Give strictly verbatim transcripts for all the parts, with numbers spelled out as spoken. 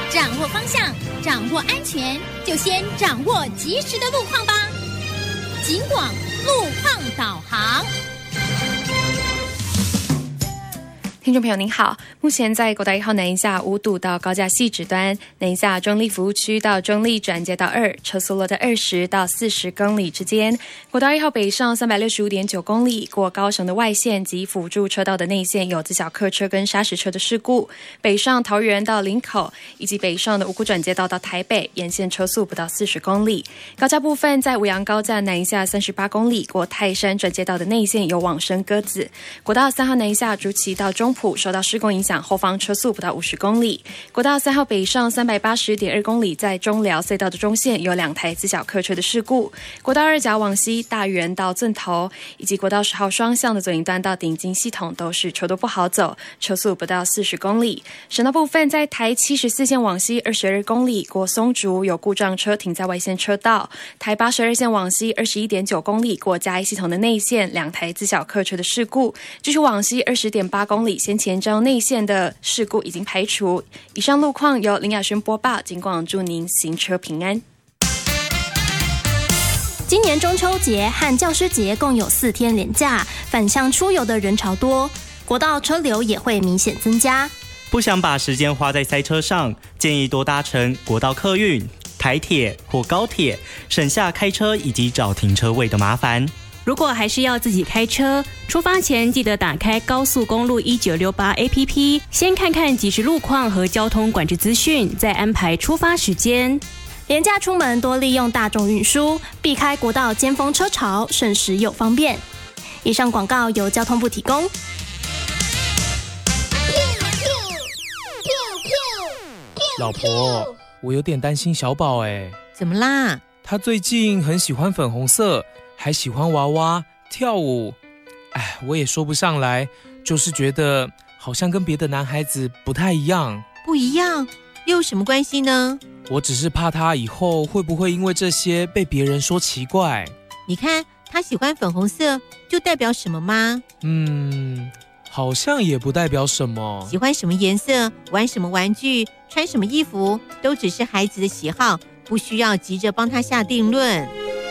掌握方向，掌握安全，就先掌握及时的路况吧。警广路况导航。 听众朋友您好，目前在国道一号南一下五堵到高架汐止端，南一下中立服务区到中立转接到二，车速落在二十到四十公里之间。国道一号北上三百六十五点九公里，过高雄的外线及辅助车道的内线有自小客车跟砂石车的事故。北上桃园到林口，以及北上的五股转接道到台北，沿线车速不到四十公里。高架部分在五杨高架南一下三十八公里，过泰山转接道的内线有往生鸽子。国道三号南一下竹崎到中埔受到施工影响，后方车速不到五十公里。国道三号北上三百八十点二公里，在中寮隧道的中线有两台自小客车的事故。国道二甲往西大园到圳头，以及国道十号双向的左营端到顶金系统都是车多不好走，车速不到四十公里。省道部分在台七十四线往西二十二公里，过松竹有故障车停在外线车道。台八十二线往西二十一点九公里，过嘉义系统的内线两台自小客车的事故。继续往西二十点八公里，先前彰内线的事故已经排除。以上路况由林雅轩播报，警广祝您行车平安。 今年中秋节和教师节共有四天连假，返乡出游的人潮多，国道车流也会明显增加。 不想把时间花在塞车上，建议多搭乘国道客运、台铁或高铁，省下开车以及找停车位的麻烦。 如果还是要自己开车，出发前记得打开高速公路一九六八 A P P， 先看看即时路况和交通管制资讯，再安排出发时间。 连假出门多利用大众运输，避开国道尖峰车潮，省时又方便。以上广告由交通部提供。 老婆，我有点担心小宝哎。 怎么啦？ 他最近很喜欢粉红色，还喜欢娃娃跳舞。哎，我也说不上来，就是觉得好像跟别的男孩子不太一样。 不一样？又有什么关系呢？ 我只是怕他以后会不会因为这些被别人说奇怪。 你看他喜欢粉红色，就代表什么吗？ 嗯，好像也不代表什么。 喜欢什么颜色，玩什么玩具，穿什么衣服，都只是孩子的喜好，不需要急着帮他下定论。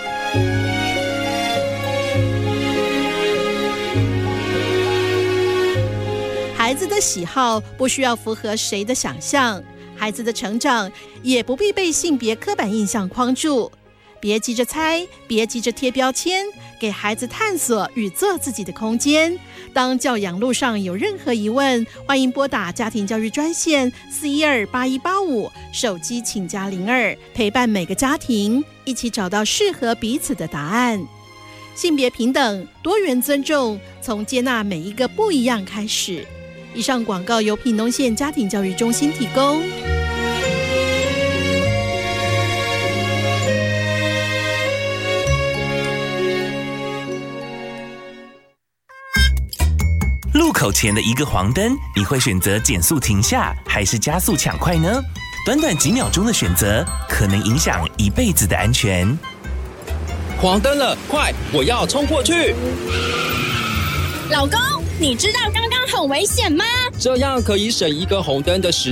孩子的喜好不需要符合谁的想象，孩子的成长也不必被性别刻板印象框住。别急着猜，别急着贴标签，给孩子探索与做自己的空间。当教养路上有任何疑问，欢迎拨打家庭教育专线四一二八一八五，手机请加零二，陪伴每个家庭，一起找到适合彼此的答案。性别平等，多元尊重，从接纳每一个不一样开始。以上广告由屏东县家庭教育中心提供。 路口前的一个黄灯，你会选择减速停下，还是加速抢快呢？短短几秒钟的选择，可能影响一辈子的安全。 黄灯了，快，我要冲过去！ 老公，你知道刚刚很危险吗？ 这样可以省一个红灯的时